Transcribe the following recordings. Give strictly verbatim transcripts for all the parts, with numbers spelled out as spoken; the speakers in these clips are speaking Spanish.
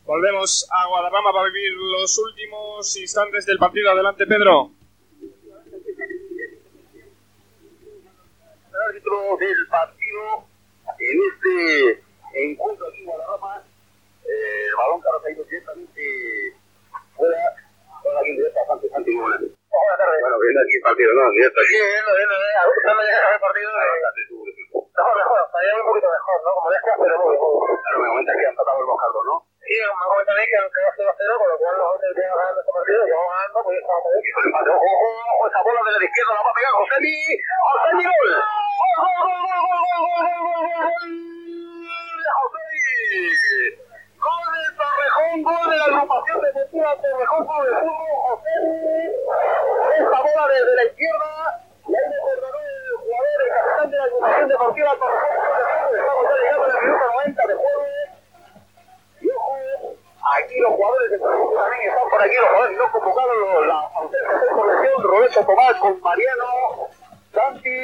Volvemos a Guadarrama para vivir los últimos instantes del partido. Adelante, Pedro. El árbitro del partido en este encuentro aquí en Guadarrama, eh, el balón que ha caído directamente fuera, ahora aquí en directo a Santi Santi Buenas. Buenas tardes. Bueno, viendo aquí el partido, ¿no? Directo aquí. Sí, viendo, viendo, viendo. A ver, ¿cuándo llegas al partido? Mejor, mejor, estaría un poquito mejor, ¿no? Como decías, pero muy bien. Claro, me comenta que han tratado el Bojardo, ¿no? Sí, me comenta a mí que aunque va cero a cero, con lo cual nosotros que vamos ganando este partido, que vamos ganando, pues estamos bien. Ojo, ojo, ojo, esa bola desde la izquierda la va a pegar Josemi. ¡Josemi, gol! ¡Gol, gol, gol, gol, gol, gol, gol, gol, gol, gol! ¡De Josemi! Gol de Torrejón, gol de la agrupación deportiva Torrejón Club de Fútbol, Josemi. Esa bola desde la izquierda, y ahí me perdonó el jugador, el capitán de la agrupación deportiva Torrejón Club de Fútbol. Estamos ya llegando al minuto noventa de juego. Y ojo, aquí los jugadores de Torrejón también están por aquí, los jugadores no convocados, la ausencia de corrección, Roberto Tomás con Mariano, Santi.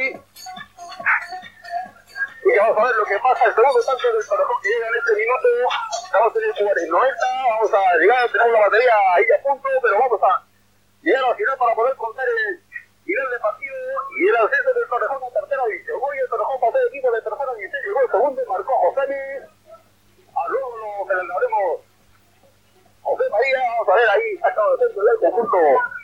Y que vamos a ver lo que pasa, el segundo tanto del Torrejón que llega en este minuto. Vamos a tener que jugar en noventa, vamos a llegar, tenemos la batería ahí a punto, pero vamos a llegar al final para poder contar el final del partido y el ascenso del Torrejón a tercera división. Hoy el Torrejón pasó de equipo de tercera división, llegó el segundo, marcó Josemi. A luego lo celebraremos José María, vamos a ver ahí, sacado de centro del conjunto.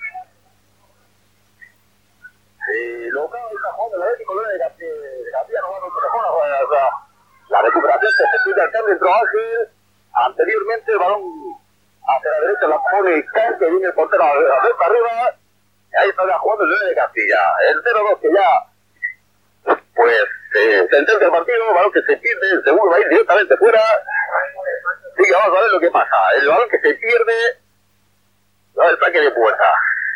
Eh, local del cajón del Atlético de Castilla, no va a Torrejón, o sea, la recuperación que se pide al cambio entró Ángel. Anteriormente el balón hacia la derecha la pone Can, que viene el portero a ver para arriba. Y ahí está ya jugando el León de Castilla. El cero dos que ya, pues, eh, sentencia el partido, balón que se pierde, el segundo va a ir directamente fuera. Sí, vamos a ver lo que pasa. El balón que se pierde, va el saque de puerta.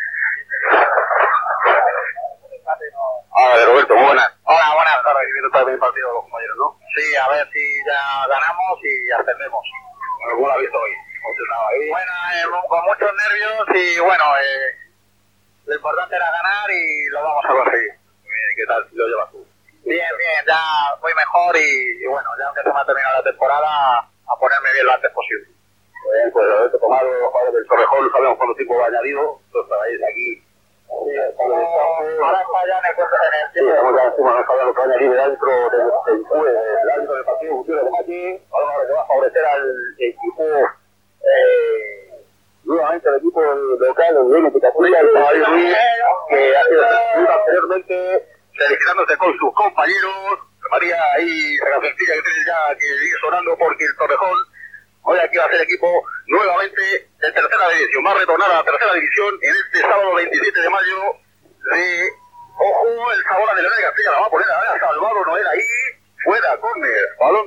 Hola, Roberto, muy buenas. Hola, buenas tardes. Viendo también el partido de los compañeros, ¿no? Sí, a ver si ya ganamos y ascendemos. Bueno, ¿cómo lo ha visto hoy? Ahí. Bueno, eh, con muchos nervios y bueno, eh, lo importante era ganar y lo vamos a conseguir. Bien, ¿qué tal lo llevas tú? Bien, bien, ya voy mejor y, y bueno, ya aunque se me ha terminado la temporada, a ponerme bien lo antes posible. Bien, pues Roberto Tomás, los jugadores del Torrejón, sabemos cuánto tiempo va añadido, entonces estáis aquí. Sí, estamos, ahora está ya en el cuento en el tiempo. Sí, estamos ya encima, no sabemos lo que va a añadir el árbitro del el árbitro del partido, Gutiérrez de Machi, ahora que va a favorecer al equipo, eh, nuevamente el equipo local, el León de Castilla, el Caballo Ruiz, que ha sido seleccionado anteriormente, felicitándose con sus compañeros. María ahí, la sencilla que tiene ya que sigue sonando porque el Torrejón hoy aquí va a ser equipo nuevamente de tercera división, va a retornar a la tercera división en este sábado veintisiete de mayo de, ojo, el Sabora de León de Castilla la va a poner a Salvador Noel ahí, fuera, córner, balón,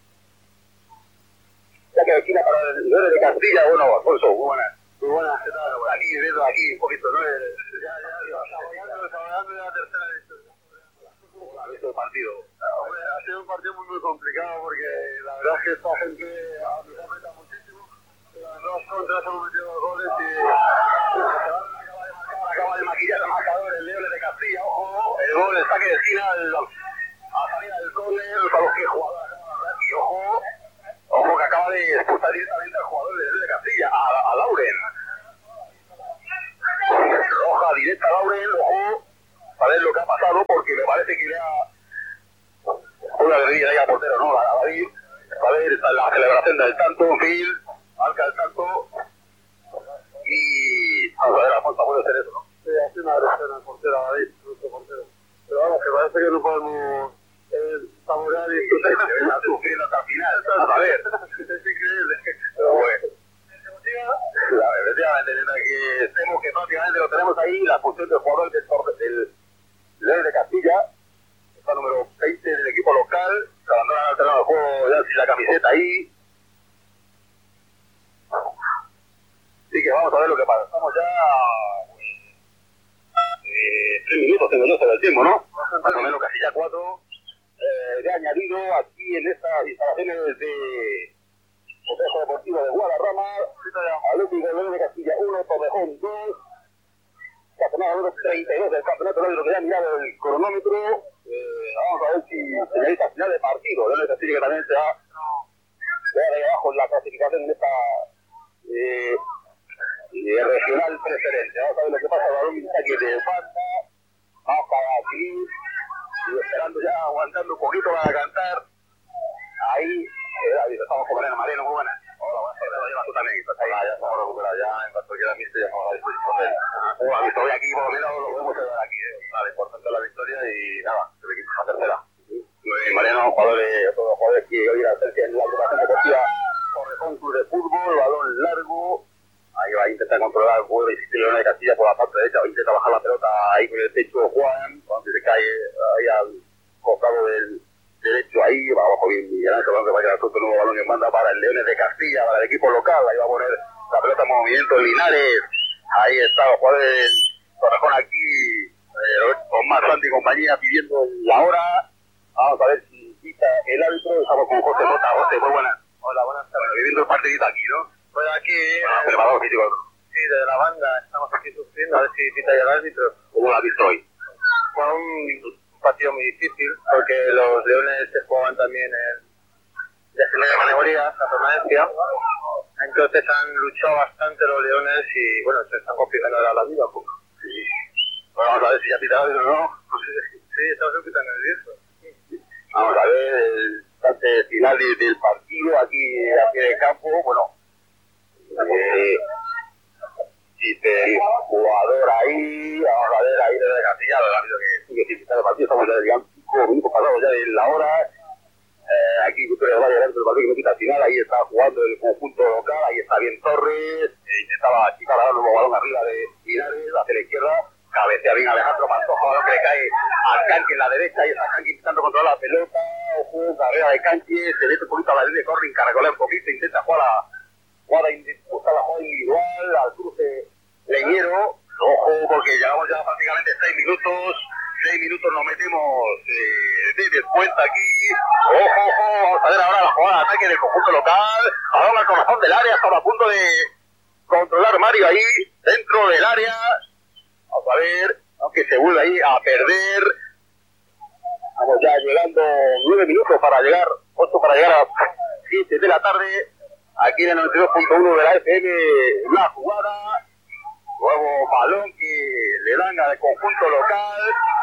ya que esquina para el León de Castilla. Bueno, Alfonso, muy buenas, muy buenas, ¿qué tal? Aquí, viendo aquí un poquito, ¿no? El, ya, ya, ya, saboreando de la tercera división. ¿Cómo ha visto el partido? Hombre, ha sido un partido muy, muy complicado porque la verdad es que esta gente nos aprieta muchísimo. Las dos contras hemos metido dos goles y acaba de maquillar el marcador el León de Castilla. Ojo, el gol, el saque de esquina el, a salida del córner, para los que jugador acaba de y ojo, ojo que acaba de expulsar directamente al jugador del León de Castilla, a, a Lauren. Roja directa a Lauren, ojo, a ver lo que ha pasado porque me parece que le ha una guerrilla ahí al portero, ¿no? A David, a ver la celebración del tanto, en fin, marca el tanto y vamos a ver, Alfonso puede hacer eso, ¿no? Sí, hace una agresión al portero, a David, nuestro portero. Pero vamos, que parece que no podemos eh, saborear y está sufriendo hasta el final. A ver, es increíble. Pero bueno. A ver, efectivamente, que estemos que prácticamente lo tenemos ahí, la función del jugador del, del León de Castilla, está número veinte del equipo local, se abandona al terreno de juego ya sin la camiseta ahí. Así que vamos a ver lo que pasa. Estamos ya eh, tres minutos tengo yo sobre el tiempo, ¿no? Más o menos casi ya cuatro. Eh, de añadido aquí en estas instalaciones de Consejo Deportivo de Guadarrama, Atlético León de Castilla uno, Torrejón dos, campeonato número treinta y dos del campeonato, lo que ya ha mirado el cronómetro. Eh, vamos a ver si señalita final de partido, León de Castilla que también se ha de ahí abajo la clasificación en esta eh, eh, regional preferente. Vamos a ver lo que pasa. El balón está aquí de falta. Vamos para aquí. Y esperando ya, aguantando un poquito para cantar. Ahí, eh, estamos con Mariano. Mariano, muy buena. Hola, buenas tardes. Lo llevas tú también. Estás ahí. Ah, ya estamos recuperados. Ya en cuanto quiera mi ya vamos a disposición de él. Una victoria aquí, por lo menos lo podemos celebrar aquí. Eh. Vale, importante la victoria y nada, el equipo es la tercera. Eh, Mariano, jugadores, otros jugadores que hoy a hacer que en la agrupación deportiva Torrejón Club de Fútbol, balón largo. Ahí va a intentar controlar el juego de Leona de Castilla por la parte derecha, va a intentar bajar la pelota ahí con el pecho Juan, cuando se cae ahí al costado del derecho, ahí va abajo bien Miguel Ángel, donde va a quedar otro nuevo balón que manda para el Leones de Castilla, para el equipo local, ahí va a poner la pelota en movimiento Linares, ahí está los jugadores del Torrejón aquí, eh, con más Santi y compañía pidiendo la hora, vamos a ver si quita el árbitro, estamos con José Mota. José, muy buenas. Hola, buenas tardes. Bueno, viviendo el partidito aquí, ¿no? Pues aquí, ah, preparador físico. Sí, de la banda, estamos aquí sufriendo, a ver si quita ya el árbitro. ¿Cómo lo has visto hoy? Fue un partido muy difícil, porque los Leones se jugaban también en descendencia de categoría, la permanencia. Entonces han luchado bastante los Leones y, bueno, se están complicando ahora la vida un poco. Sí. Bueno, vamos a ver si ya pita el árbitro, ¿no? Pues sí, sí, estamos un poquito nerviosos. Vamos a ver el instante final de, del partido aquí, aquí en el campo. Bueno, eh, dice el jugador ahí, vamos a ver ahí desde Castilla, el árbitro que sigue sin quitar el partido, estamos ya digamos cinco minutos pasados ya de la hora. Eh, aquí Victoria de Valle dentro del partido que no quita al final, ahí está jugando el conjunto local, ahí está bien Torres, eh, intentaba achicar ahora un nuevo balón arriba de Linares, hacia la izquierda. Cabecea bien Alejandro Pantoja, balón que le cae al Canqui en la derecha, y está Canqui intentando controlar la pelota, ojo, carrera de Canqui, se mete un poquito a la línea de corre, caracolea un poquito, intenta jugar la jugada, buscar la jugada individual, al cruce Leñero, ojo, porque llevamos ya prácticamente seis minutos, seis minutos nos metemos eh, de descuenta aquí, ojo, ojo, vamos a ver ahora la jugada de ataque del conjunto local, balón al corazón del área, estaba a punto de controlar Mario ahí, dentro del área. Vamos a ver, aunque se vuelve ahí a perder. Vamos ya llegando nueve minutos para llegar, ocho para llegar a siete de la tarde. Aquí en el noventa y dos punto uno de la F M, la jugada. Nuevo balón que le dan al conjunto local.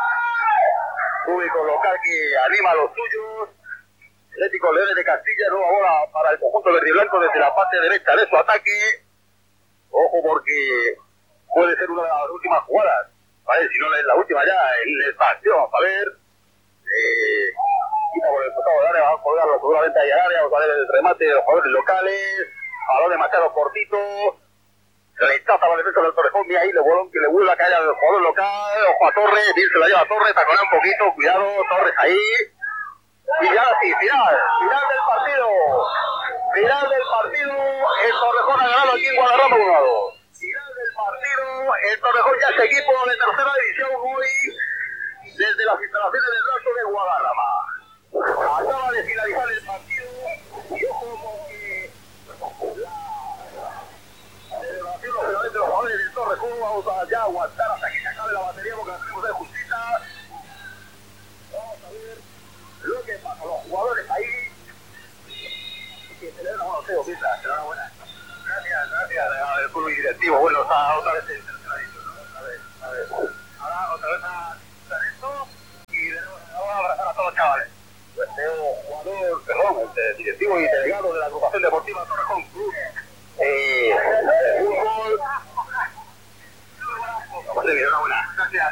Público local que anima a los suyos. Atlético Leones de Castilla, nueva bola para el conjunto verde y blanco desde la parte derecha de su ataque. Ojo porque puede ser una de las últimas jugadas, ¿vale? Si no es la última ya en esta acción, vamos a ver. Eh, quita por el costado del área, vamos a colgarlo seguramente ahí al área, vamos a ver el remate de los jugadores locales, balón demasiado cortito, rechaza la defensa del Torrejón, y ahí le vuelve que le vuelve a caer al jugador local, ojo a Torres, bien se la lleva a Torres, taconea un poquito, cuidado, Torres ahí. Y ya sí, final, final del partido, final del partido, el Torrejón ha ganado aquí en Guadarrama uno a dos. Final del partido, el Torrejón ya es equipo de tercera división hoy, desde las instalaciones del Raso de Guadarrama. Acaba de finalizar el partido, y ojo porque la celebración lógicamente de los jugadores del Torrejón, vamos a ya aguantar hasta que se acabe la batería porque la tenemos de justicia. Vamos a ver lo que pasa, los jugadores ahí que celebran, bueno, Teo, Pita, enhorabuena. Gracias, gracias al club y directivo. Bueno, está otra vez en tercera división, ¿no? A ver, a ver. Ahora otra vez a hacer esto y vamos a abrazar a todos los chavales. Pues Teo, jugador, perdón, el directivo y delegado de la agrupación deportiva Torrejón Club. Eh, fútbol. Vamos a ver, enhorabuena. Gracias.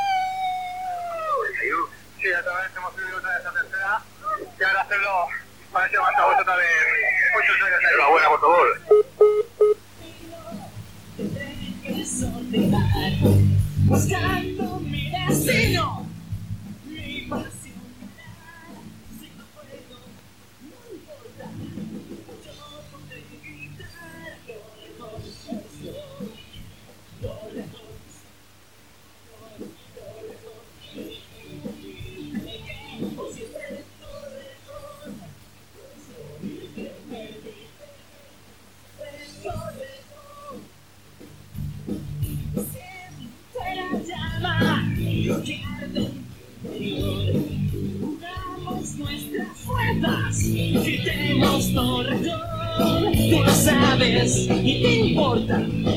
Sí, otra vez hemos subido otra vez a tercera. Y ahora hacerlo para ese momento otra vez muchos años. Enhorabuena por favor. Buscando mi destino, mi pasión, si no puedo, no importa, yo podré gritar, lo lejos estoy, lo lejos, lo lejos, por siempre lo lejos, soy que me vive, lo lejos. La llama que arde interior, unamos nuestras fuerzas, quitemos Torrejón. tú lo sabes y te importa.